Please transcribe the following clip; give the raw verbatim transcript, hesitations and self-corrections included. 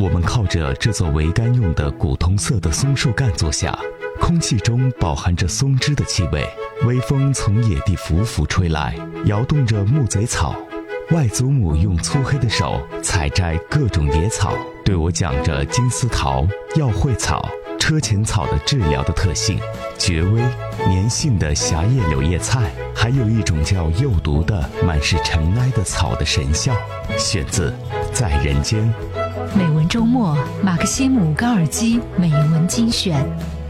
我们靠着这座桅杆用的古铜色的松树干坐下，空气中饱含着松枝的气味，微风从野地拂拂吹来，摇动着木贼草。外祖母用粗黑的手采摘各种野草，对我讲着金丝桃、药会草、车前草的治疗的特性，绝微粘性的狭叶柳叶菜，还有一种叫幼毒的满是尘埃的草的神效。选自《在人间》。 美文周末，马克西姆·高尔基美文精选。